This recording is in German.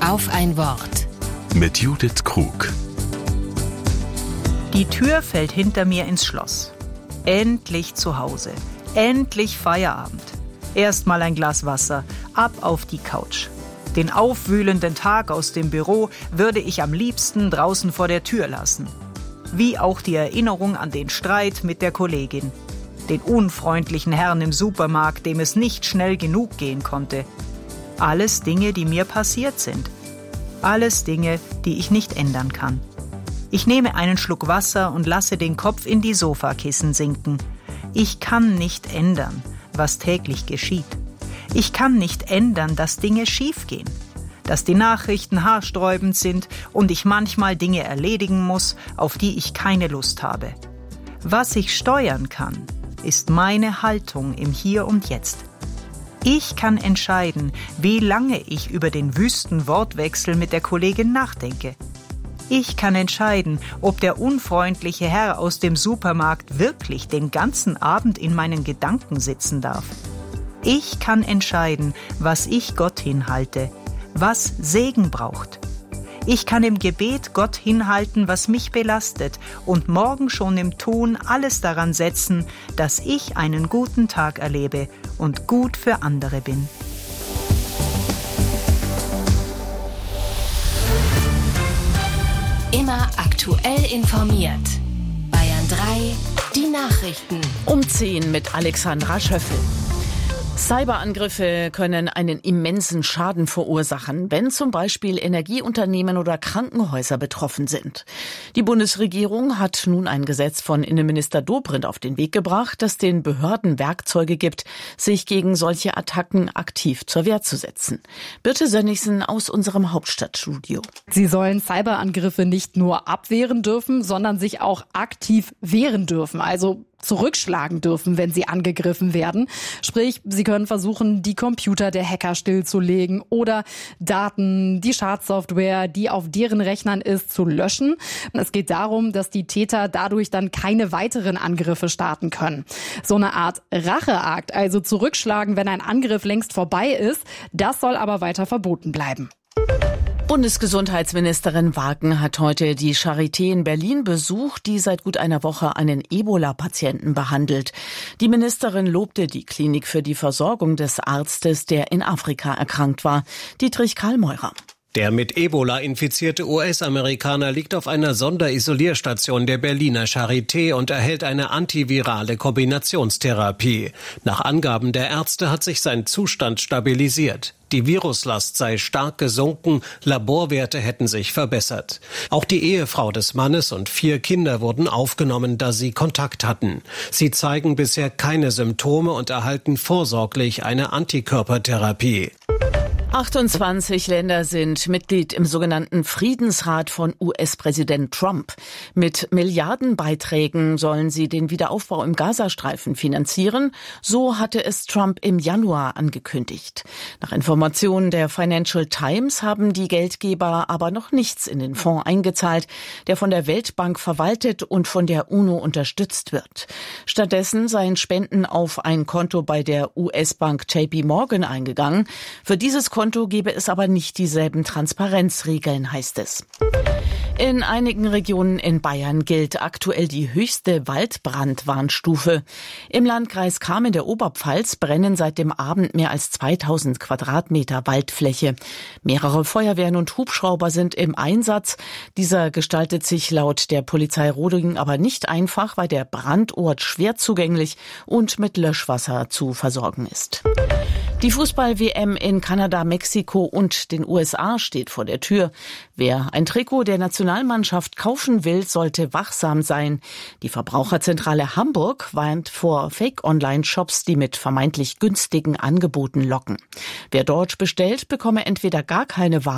Auf ein Wort. Mit Judith Krug. Die Tür fällt hinter mir ins Schloss. Endlich zu Hause. Endlich Feierabend. Erstmal ein Glas Wasser. Ab auf die Couch. Den aufwühlenden Tag aus dem Büro würde ich am liebsten draußen vor der Tür lassen. Wie auch die Erinnerung an den Streit mit der Kollegin. Den unfreundlichen Herrn im Supermarkt, dem es nicht schnell genug gehen konnte. Alles Dinge, die mir passiert sind. Alles Dinge, die ich nicht ändern kann. Ich nehme einen Schluck Wasser und lasse den Kopf in die Sofakissen sinken. Ich kann nicht ändern, was täglich geschieht. Ich kann nicht ändern, dass Dinge schiefgehen. Dass die Nachrichten haarsträubend sind und ich manchmal Dinge erledigen muss, auf die ich keine Lust habe. Was ich steuern kann, ist meine Haltung im Hier und Jetzt. Ich kann entscheiden, wie lange ich über den wüsten Wortwechsel mit der Kollegin nachdenke. Ich kann entscheiden, ob der unfreundliche Herr aus dem Supermarkt wirklich den ganzen Abend in meinen Gedanken sitzen darf. Ich kann entscheiden, was ich Gott hinhalte, was Segen braucht. Ich kann im Gebet Gott hinhalten, was mich belastet und morgen schon im Tun alles daran setzen, dass ich einen guten Tag erlebe und gut für andere bin. Immer aktuell informiert. Bayern 3, die Nachrichten. Um 10 mit Alexandra Schöffel. Cyberangriffe können einen immensen Schaden verursachen, wenn zum Beispiel Energieunternehmen oder Krankenhäuser betroffen sind. Die Bundesregierung hat nun ein Gesetz von Innenminister Dobrindt auf den Weg gebracht, das den Behörden Werkzeuge gibt, sich gegen solche Attacken aktiv zur Wehr zu setzen. Birte Sönnigsen aus unserem Hauptstadtstudio. Sie sollen Cyberangriffe nicht nur abwehren dürfen, sondern sich auch aktiv wehren dürfen, also zurückschlagen dürfen, wenn sie angegriffen werden. Sprich, sie können versuchen, die Computer der Hacker stillzulegen oder Daten, die Schadsoftware, die auf deren Rechnern ist, zu löschen. Es geht darum, dass die Täter dadurch dann keine weiteren Angriffe starten können. So eine Art Racheakt, also zurückschlagen, wenn ein Angriff längst vorbei ist, das soll aber weiter verboten bleiben. Bundesgesundheitsministerin Wagen hat heute die Charité in Berlin besucht, die seit gut einer Woche einen Ebola-Patienten behandelt. Die Ministerin lobte die Klinik für die Versorgung des Arztes, der in Afrika erkrankt war. Dietrich Karlmeurer. Der mit Ebola infizierte US-Amerikaner liegt auf einer Sonderisolierstation der Berliner Charité und erhält eine antivirale Kombinationstherapie. Nach Angaben der Ärzte hat sich sein Zustand stabilisiert. Die Viruslast sei stark gesunken, Laborwerte hätten sich verbessert. Auch die Ehefrau des Mannes und 4 Kinder wurden aufgenommen, da sie Kontakt hatten. Sie zeigen bisher keine Symptome und erhalten vorsorglich eine Antikörpertherapie. 28 Länder sind Mitglied im sogenannten Friedensrat von US-Präsident Trump. Mit Milliardenbeiträgen sollen sie den Wiederaufbau im Gazastreifen finanzieren. So hatte es Trump im Januar angekündigt. Nach Informationen der Financial Times haben die Geldgeber aber noch nichts in den Fonds eingezahlt, der von der Weltbank verwaltet und von der UNO unterstützt wird. Stattdessen seien Spenden auf ein Konto bei der US-Bank JP Morgan eingegangen. Für dieses Konto gebe es aber nicht dieselben Transparenzregeln, heißt es. In einigen Regionen in Bayern gilt aktuell die höchste Waldbrandwarnstufe. Im Landkreis Cham in der Oberpfalz brennen seit dem Abend mehr als 2000 Quadratmeter Waldfläche. Mehrere Feuerwehren und Hubschrauber sind im Einsatz. Dieser gestaltet sich laut der Polizei Roding aber nicht einfach, weil der Brandort schwer zugänglich und mit Löschwasser zu versorgen ist. Die Fußball-WM in Kanada, Mexiko und den USA steht vor der Tür. Wer ein Trikot der Nationalmannschaft kaufen will, sollte wachsam sein. Die Verbraucherzentrale Hamburg warnt vor Fake-Online-Shops, die mit vermeintlich günstigen Angeboten locken. Wer dort bestellt, bekomme entweder gar keine Ware